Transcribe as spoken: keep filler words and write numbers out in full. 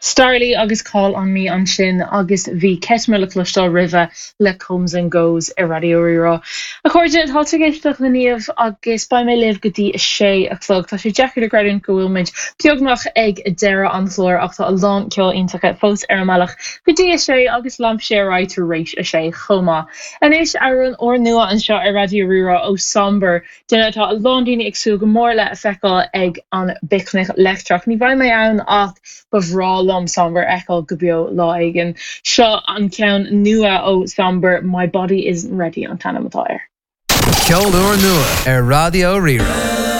Starly agus call on me an sin agus bhí ceisme le clostal rive le comes and goes i Radio Rira. A chuirde tá géisteach na níomh agus ba mé libh gotí is sé a clog. Tá sé deachar a gradún go bhfuilmid beagnach ag deire an chlór ach tá a lán ceol iontacha fós ar amach gotí is sé agus lamp sé ráit a rééis a sé chomá. An is arún or nua an seo ar Radio Rira ó somber duna tá a lándaine agsú go mór le a feicáil ag an bicnic lectrach. Ní bhaid mé ann ach ba bhrá lom somber echo go bio lá aigen. Seo an ceann nua ó somber, my body isn't ready an tanam atá air. Ceol uair nua ar Radio Rira.